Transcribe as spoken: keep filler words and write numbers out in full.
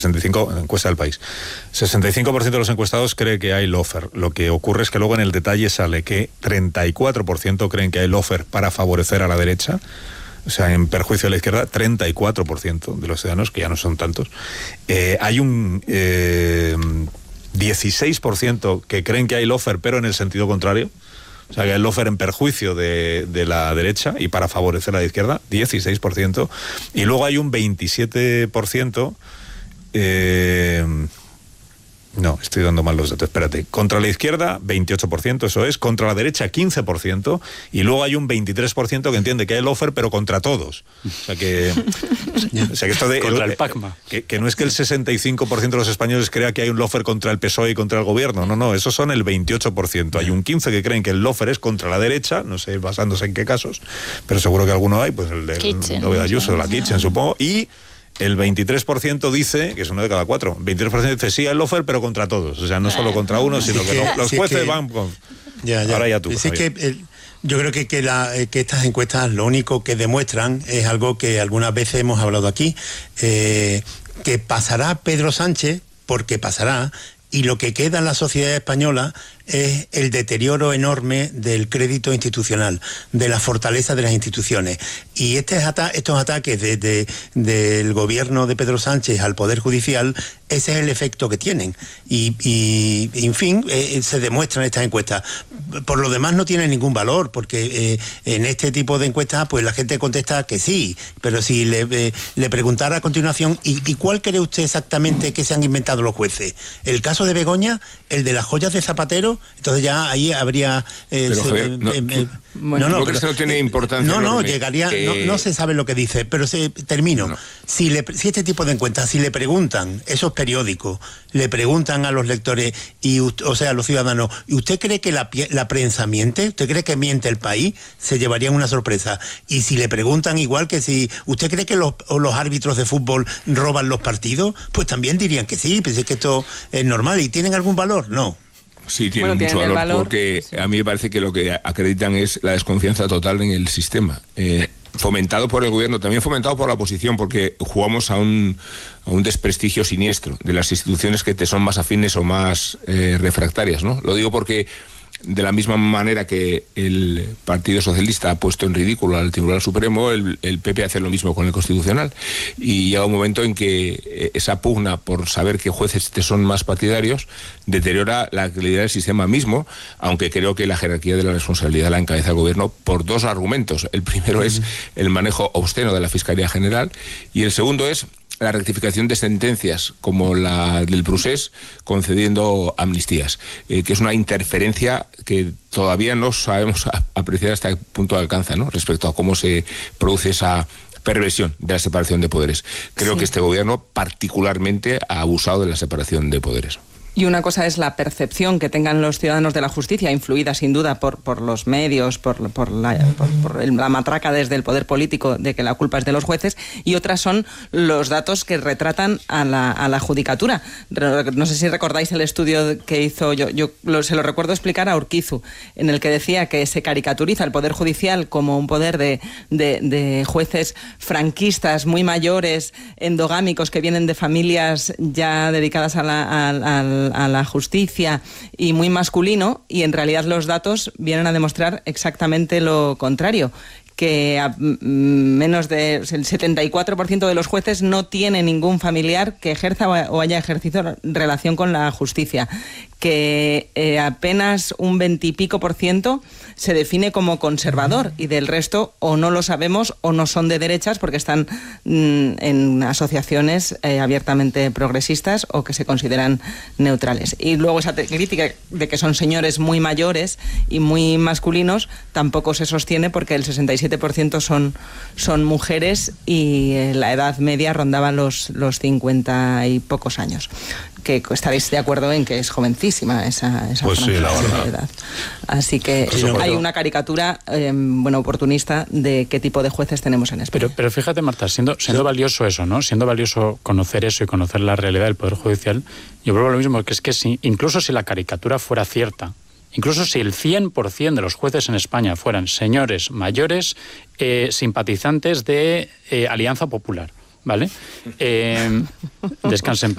sesenta y cinco, encuesta del País. sesenta y cinco por ciento de los encuestados cree que hay lawfare. Lo que ocurre es que luego en el detalle sale que treinta y cuatro por ciento creen que hay lawfare para favorecer a la derecha, o sea, en perjuicio de la izquierda. Treinta y cuatro por ciento de los ciudadanos, que ya no son tantos. Eh, hay un eh, dieciséis por ciento que creen que hay lawfare, pero en el sentido contrario. O sea, que hay lawfare en perjuicio de, de la derecha y para favorecer a la izquierda, dieciséis por ciento. Y luego hay un veintisiete por ciento... Eh, no, estoy dando mal los datos, espérate. Contra la izquierda, veintiocho por ciento, eso es. Contra la derecha, quince por ciento. Y luego hay un veintitrés por ciento que entiende que hay lawfare, pero contra todos. O sea que... o sea que esto de... contra el PACMA. Que, que no es que el sesenta y cinco por ciento de los españoles crea que hay un lawfare contra el P S O E y contra el gobierno. No, no, esos son el veintiocho por ciento. Hay un quince por ciento que creen que el lawfare es contra la derecha, no sé basándose en qué casos, pero seguro que alguno hay, pues el de Ayuso, la Kitchen, supongo. Y... el veintitrés por ciento dice, que es uno de cada cuatro, veintitrés por ciento dice sí al lawfare, pero contra todos. O sea, no solo contra uno, sino que, que los sí jueces que, van con... Ya, ya. Ahora ya tú. Sí, que el, yo creo que, que, la, que estas encuestas lo único que demuestran es algo que algunas veces hemos hablado aquí, eh, que pasará Pedro Sánchez, porque pasará, y lo que queda en la sociedad española es el deterioro enorme del crédito institucional, de la fortaleza de las instituciones. Y este ata- estos ataques de, de, del gobierno de Pedro Sánchez al Poder Judicial, ese es el efecto que tienen. Y, y en fin, eh, se demuestra en estas encuestas. Por lo demás no tienen ningún valor, porque eh, en este tipo de encuestas pues la gente contesta que sí, pero si le, eh, le preguntara a continuación, ¿y, ¿y cuál cree usted exactamente que se han inventado los jueces? ¿El caso de Begoña? ¿El de las joyas de Zapatero? Entonces ya ahí habría... Eh, pero, se, Javier, no, eh, eh, bueno, no, no, pero, que no tiene importancia. No, no, enorme, llegaría... que... No, no se sabe lo que dice, pero se, termino. No. Si, le, si este tipo de encuestas, si le preguntan, esos periódicos, le preguntan a los lectores, y o sea, a los ciudadanos, ¿y usted cree que la, la prensa miente? ¿Usted cree que miente el país? Se llevarían una sorpresa. Y si le preguntan igual que si... ¿Usted cree que los, los árbitros de fútbol roban los partidos? Pues también dirían que sí, pues es que esto es normal. ¿Y tienen algún valor? No. Sí, tiene bueno, mucho valor, valor porque sí. A mí me parece que lo que acreditan es la desconfianza total en el sistema. Eh, fomentado por el gobierno, también fomentado por la oposición, porque jugamos a un, a un desprestigio siniestro de las instituciones que te son más afines o más eh, refractarias, ¿no? Lo digo porque... de la misma manera que el Partido Socialista ha puesto en ridículo al Tribunal Supremo, el, el P P hace lo mismo con el Constitucional. Y llega un momento en que esa pugna por saber qué jueces te son más partidarios deteriora la calidad del sistema mismo, aunque creo que la jerarquía de la responsabilidad la encabeza el gobierno por dos argumentos. El primero es el manejo obsceno de la Fiscalía General y el segundo es la rectificación de sentencias como la del Procés concediendo amnistías, eh, que es una interferencia que todavía no sabemos apreciar hasta qué punto alcanza, ¿no?, respecto a cómo se produce esa perversión de la separación de poderes. Creo sí. que este gobierno particularmente ha abusado de la separación de poderes. Y una cosa es la percepción que tengan los ciudadanos de la justicia, influida sin duda por, por los medios, por, por, la, por, por la matraca desde el poder político de que la culpa es de los jueces, y otras son los datos que retratan a la, a la judicatura. No sé si recordáis el estudio que hizo, yo, yo lo, se lo recuerdo explicar a Urquizu, en el que decía que se caricaturiza el poder judicial como un poder de, de, de jueces franquistas, muy mayores, endogámicos, que vienen de familias ya dedicadas a la, a, a, a la justicia y muy masculino, y en realidad los datos vienen a demostrar exactamente lo contrario, que a menos del setenta y cuatro por ciento de los jueces no tiene ningún familiar que ejerza o haya ejercido relación con la justicia, que eh, apenas un veintipico por ciento se define como conservador, y del resto o no lo sabemos o no son de derechas porque están mm, en asociaciones eh, abiertamente progresistas o que se consideran neutrales. Y luego esa crítica de que son señores muy mayores y muy masculinos tampoco se sostiene, porque el sesenta y siete por ciento son, son mujeres y eh, la edad media rondaba los, los cincuenta y pocos años. Que estaréis de acuerdo en que es jovencísima esa, esa pues franja sí, la verdad. de edad. Así que sí, no, hay pero... una caricatura eh, bueno, oportunista de qué tipo de jueces tenemos en España. Pero, pero fíjate, Marta, siendo, siendo valioso eso, ¿no? Siendo valioso conocer eso y conocer la realidad del Poder Judicial, yo vuelvo a lo mismo, que es que si, incluso si la caricatura fuera cierta, incluso si el cien por ciento de los jueces en España fueran señores mayores eh, simpatizantes de eh, Alianza Popular, ¿vale? Eh, descansen.